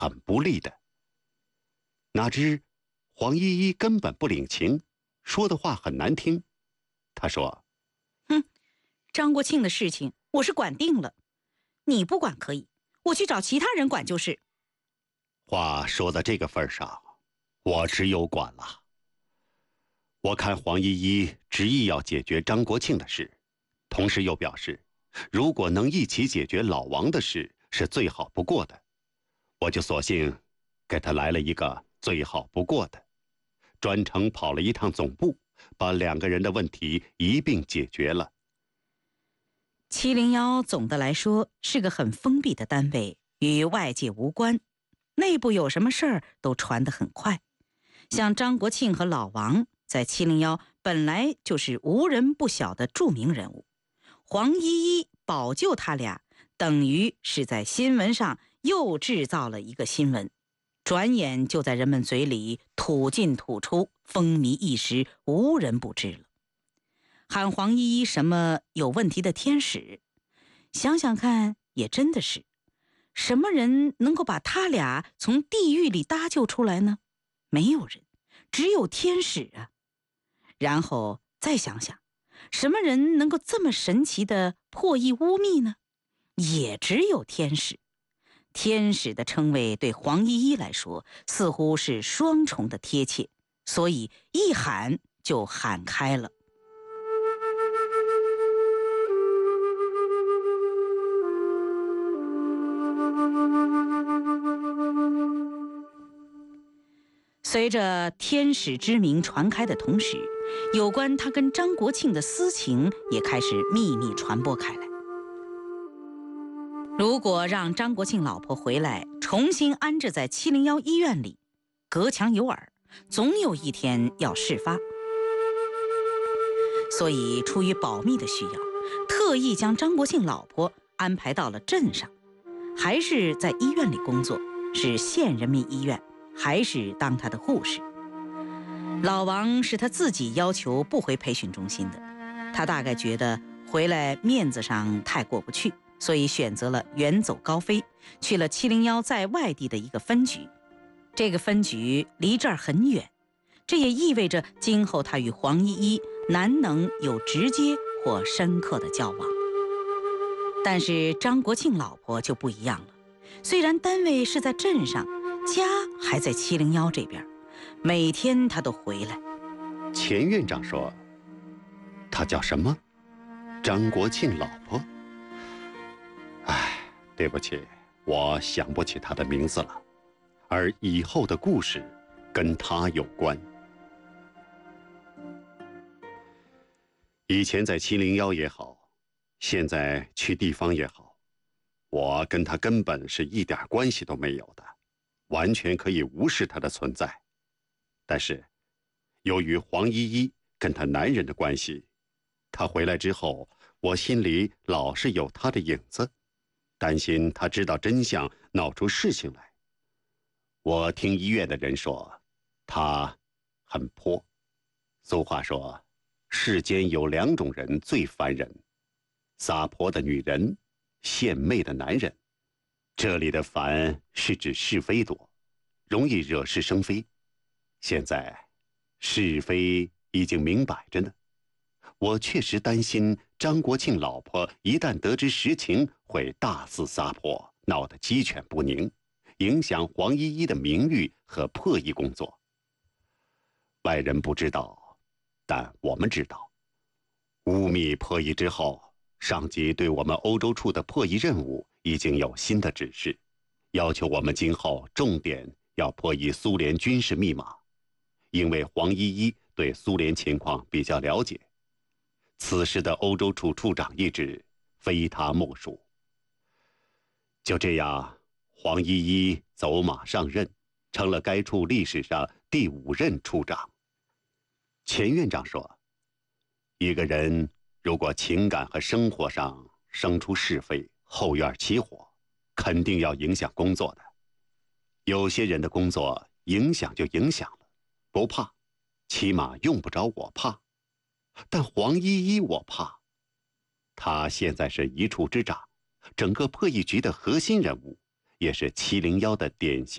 很不利的。哪知黄依依根本不领情，说的话很难听。他说： 张国庆的事情我是管定了，你不管可以，我去找其他人管就是。 话说到这个份上，我只有管了。我看黄依依执意要解决张国庆的事，同时又表示，如果能一起解决老王的事，是最好不过的。我就索性给他来了一个最好不过的，专程跑了一趟总部，把2个人的问题一并解决了。 701总的来说是个很封闭的单位，与外界无关，内部有什么事儿都传得很快。像张国庆和老王在701本来就是无人不晓的著名人物，黄依依保救他俩，等于是在新闻上又制造了一个新闻，转眼就在人们嘴里吐进吐出，风靡一时，无人不知了。喊黄依依什么有问题的天使，想想看也真的是，什么人能够把他俩从地狱里搭救出来呢？没有人，只有天使啊。然后再想想，什么人能够这么神奇的破译污蔑呢？也只有天使。天使的称谓对黄依依来说似乎是双重的贴切，所以一喊就喊开了。随着天使之名传开的同时，有关他跟张国庆的私情也开始秘密传播开来。如果让张国庆老婆回来重新安置在701医院里，隔墙有耳，总有一天要事发。所以出于保密的需要，特意将张国庆老婆安排到了镇上，还是在医院里工作，是县人民医院，还是当他的护士。老王是他自己要求不回培训中心的，他大概觉得回来面子上太过不去，所以选择了远走高飞，去了701在外地的一个分局。这个分局离这儿很远，这也意味着今后他与黄依依难能有直接或深刻的交往。但是张国庆老婆就不一样了，虽然单位是在镇上，家还在701这边，每天他都回来。 钱院长说：他叫什么？张国庆老婆？对不起，我想不起他的名字了。而以后的故事跟他有关。以前在701也好，现在去地方也好，我跟他根本是一点关系都没有的，完全可以无视他的存在。但是由于黄依依跟他男人的关系，他回来之后，我心里老是有他的影子，担心他知道真相，闹出事情来。我听医院的人说，他很泼。俗话说，世间有2种人最烦人：撒泼的女人，献媚的男人。这里的烦是指是非多，容易惹是生非。现在是非已经明摆着呢，我确实担心张国庆老婆一旦得知实情，会大肆撒泼，闹得鸡犬不宁，影响黄依依的名誉和破译工作。外人不知道，但我们知道，污蔑破译之后，上级对我们欧洲处的破译任务已经有新的指示，要求我们今后重点要破译苏联军事密码。因为黄依依对苏联情况比较了解，此时的欧洲处处长一职非他莫属。就这样，黄依依走马上任，成了该处历史上第5任处长。钱院长说，一个人如果情感和生活上生出是非，后院起火，肯定要影响工作的。有些人的工作影响就影响了，不怕，起码用不着我怕。但黄依依我怕，他现在是一处之长，整个破译局的核心人物，也是701的典型